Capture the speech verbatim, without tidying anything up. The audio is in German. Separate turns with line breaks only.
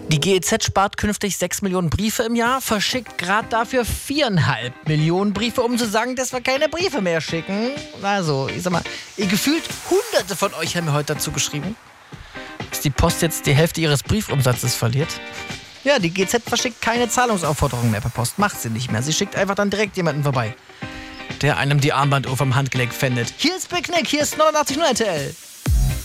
Die G E Z spart künftig sechs Millionen Briefe im Jahr, verschickt gerade dafür viereinhalb Millionen Briefe, um zu sagen, dass wir keine Briefe mehr schicken. Also, ich sag mal, ihr gefühlt hunderte von euch haben mir heute dazu geschrieben, dass die Post jetzt die Hälfte ihres Briefumsatzes verliert. Ja, die G E Z verschickt keine Zahlungsaufforderungen mehr per Post, macht sie nicht mehr. Sie schickt einfach dann direkt jemanden vorbei, der einem die Armbanduhr vom Handgelenk pfändet. Hier ist Picknick, hier ist neunundachtzig Komma null R T L.